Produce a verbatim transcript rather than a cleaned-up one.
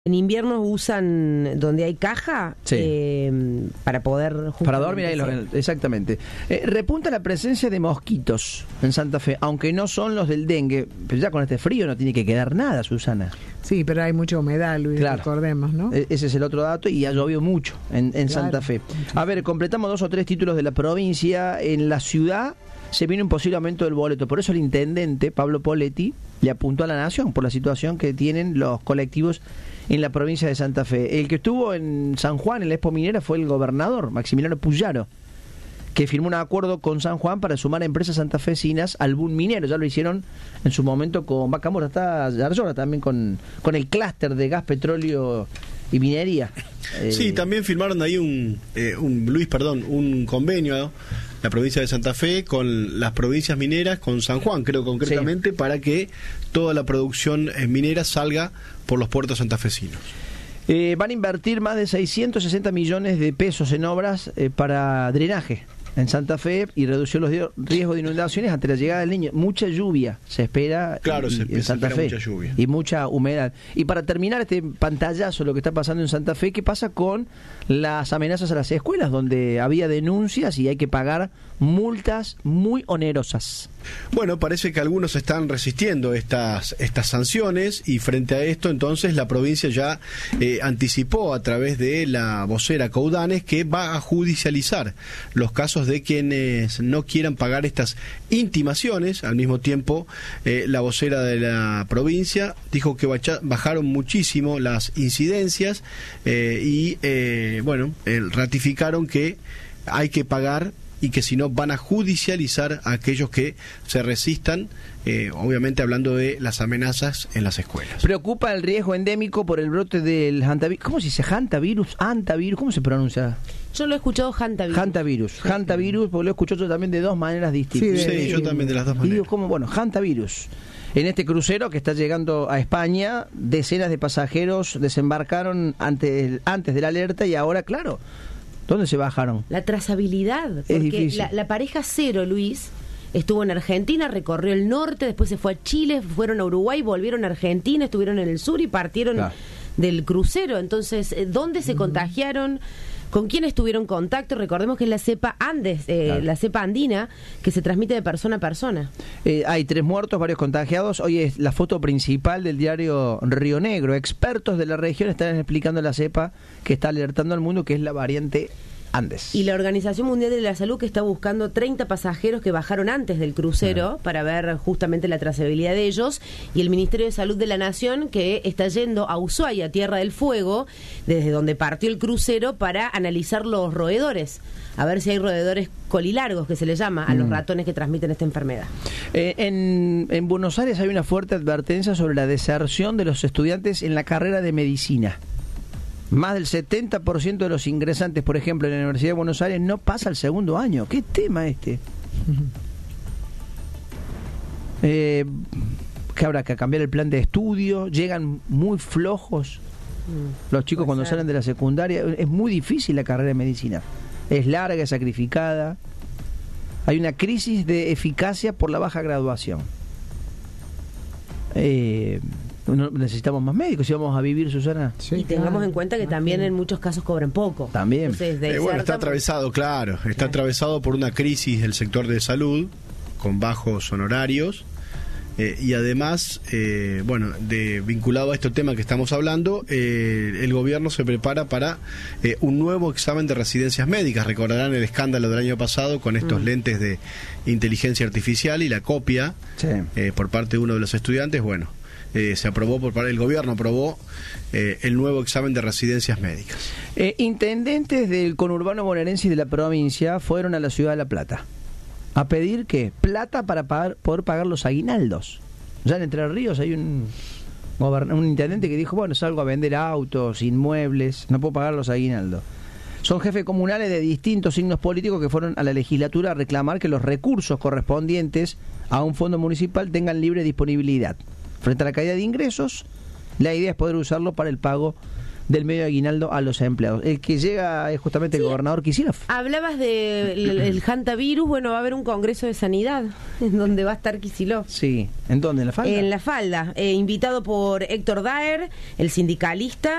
En invierno usan donde hay caja sí. eh, para poder... Para dormir ahí, los, exactamente. Eh, repunta la presencia de mosquitos en Santa Fe, aunque no son los del dengue. Pero ya con este frío no tiene que quedar nada, Susana. Sí, pero hay mucha humedad, Luis, claro. Recordemos, ¿no? E- ese es el otro dato y ha llovido mucho en, en claro. Santa Fe. A ver, completamos dos o tres títulos de la provincia. En la ciudad se viene un posible aumento del boleto. Por eso el intendente, Pablo Poletti, le apuntó a la Nación por la situación que tienen los colectivos en la provincia de Santa Fe. El que estuvo en San Juan, en la Expo Minera, fue el gobernador, Maximiliano Puyaro, que firmó un acuerdo con San Juan para sumar a empresas santafesinas al boom minero. Ya lo hicieron en su momento con Vaca Muerta, está Yarlora también con, con el clúster de gas, petróleo y minería. Sí, eh, también firmaron ahí un, eh, un Luis, perdón, un convenio, ¿no? La provincia de Santa Fe con las provincias mineras, con San Juan, creo concretamente, sí. para que toda la producción minera salga por los puertos santafesinos. Eh, van a invertir más de seiscientos sesenta millones de pesos en obras eh, para drenaje en Santa Fe y reducir los riesgos de inundaciones ante la llegada del Niño. Mucha lluvia se espera claro, y, se, en Santa se Fe mucha lluvia. Y mucha humedad. Y para terminar este pantallazo, lo que está pasando en Santa Fe, ¿qué pasa con las amenazas a las escuelas, donde había denuncias y hay que pagar multas muy onerosas? Bueno, parece que algunos están resistiendo estas estas sanciones y frente a esto entonces la provincia ya eh, anticipó a través de la vocera Coudanes que va a judicializar los casos de quienes no quieran pagar estas intimaciones. Al mismo tiempo, eh, la vocera de la provincia dijo que bajaron muchísimo las incidencias eh, y eh, bueno, eh, ratificaron que hay que pagar y que si no van a judicializar a aquellos que se resistan, eh, obviamente hablando de las amenazas en las escuelas. Preocupa el riesgo endémico por el brote del hantavirus. ¿Cómo se dice? ¿Hantavirus? ¿Hantavirus? ¿Cómo se pronuncia? Yo lo he escuchado hantavirus. Hantavirus. Sí. Hantavirus, porque lo he escuchado también de dos maneras distintas. Sí, sí, yo también de las dos maneras. Y digo, ¿cómo? Bueno, hantavirus. En este crucero que está llegando a España, decenas de pasajeros desembarcaron antes, antes de la alerta y ahora, claro, ¿dónde se bajaron? La trazabilidad, es porque difícil. La, la pareja cero, Luis, estuvo en Argentina, recorrió el norte, después se fue a Chile, fueron a Uruguay, volvieron a Argentina, estuvieron en el sur y partieron claro. del crucero. Entonces, ¿dónde se mm. contagiaron? ¿Con quién estuvieron en contacto? Recordemos que es la cepa Andes, eh, claro. la cepa andina, que se transmite de persona a persona. Eh, hay tres muertos, varios contagiados. Hoy es la foto principal del diario Río Negro. Expertos de la región están explicando la cepa que está alertando al mundo, que es la variante Andes. Y la Organización Mundial de la Salud que está buscando treinta pasajeros que bajaron antes del crucero ah. para ver justamente la trazabilidad de ellos, y el Ministerio de Salud de la Nación que está yendo a Ushuaia, Tierra del Fuego, desde donde partió el crucero, para analizar los roedores, a ver si hay roedores colilargos, que se les llama a mm. los ratones que transmiten esta enfermedad. Eh, en, en Buenos Aires hay una fuerte advertencia sobre la deserción de los estudiantes en la carrera de medicina. Más del setenta por ciento de los ingresantes, por ejemplo, en la Universidad de Buenos Aires no pasa el segundo año. ¿Qué tema este? eh, que habrá que cambiar el plan de estudio. Llegan muy flojos los chicos cuando salen de la secundaria. Es muy difícil la carrera de medicina. Es larga, es sacrificada. Hay una crisis de eficacia por la baja graduación. Eh... necesitamos más médicos si vamos a vivir, Susana. Sí, y tengamos claro. en cuenta que también en muchos casos cobran poco. También. Entonces, eh, bueno, está atravesado, claro, está claro. atravesado por una crisis del sector de salud con bajos honorarios eh, y además, eh, bueno, de vinculado a este tema que estamos hablando, eh, el gobierno se prepara para eh, un nuevo examen de residencias médicas. Recordarán el escándalo del año pasado con estos mm. lentes de inteligencia artificial y la copia sí. eh, por parte de uno de los estudiantes. Bueno, Eh, se aprobó por parte del gobierno, aprobó eh, el nuevo examen de residencias médicas. Eh, intendentes del conurbano bonaerense y de la provincia fueron a la ciudad de La Plata a pedir que plata para pagar, poder pagar los aguinaldos. Ya en Entre Ríos hay un un intendente que dijo, bueno, salgo a vender autos, inmuebles, no puedo pagar los aguinaldos. Son jefes comunales de distintos signos políticos que fueron a la legislatura a reclamar que los recursos correspondientes a un fondo municipal tengan libre disponibilidad. Frente a la caída de ingresos, la idea es poder usarlo para el pago del medio aguinaldo a los empleados. El que llega es justamente sí. el gobernador Kicillof. Hablabas del de el hantavirus, bueno, va a haber un congreso de sanidad en donde va a estar Kicillof. Sí, ¿en dónde? ¿En la falda? En la falda, eh, invitado por Héctor Daer, el sindicalista.